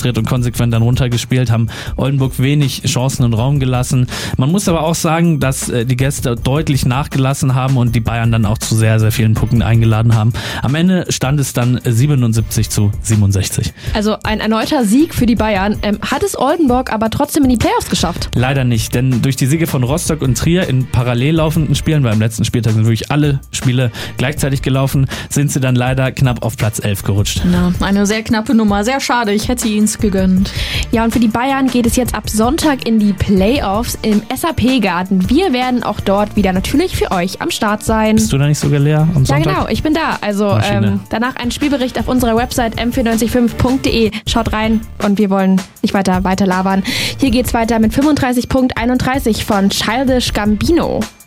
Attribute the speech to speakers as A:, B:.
A: durchgedreht und konsequent dann runtergespielt, haben Oldenburg wenig Chancen und Raum gelassen. Man muss aber auch sagen, dass die Gäste deutlich nachgelassen haben und die Bayern dann auch zu sehr, sehr vielen Punkten eingeladen haben. Am Ende stand es dann 77-67.
B: Also ein erneuter Sieg für die Bayern. Hat es Oldenburg aber trotzdem in die Playoffs geschafft?
A: Leider nicht, denn durch die Siege von Rostock und Trier in parallel laufenden Spielen, weil im letzten Spieltag sind wirklich alle Spiele gleichzeitig gelaufen, sind sie dann leider knapp auf Platz 11 gerutscht.
C: Ja, eine sehr knappe Nummer. Sehr schade, ich hätte ihnen gegönnt.
B: Ja, und für die Bayern geht es jetzt ab Sonntag in die Playoffs im SAP-Garten. Wir werden auch dort wieder natürlich für euch am Start sein.
A: Bist du da nicht sogar leer am Sonntag?
B: Ja, genau, ich bin da. Also danach ein Spielbericht auf unserer Website m495.de. Schaut rein und wir wollen nicht weiter labern. Hier geht's weiter mit 35.31 von Childish Gambino.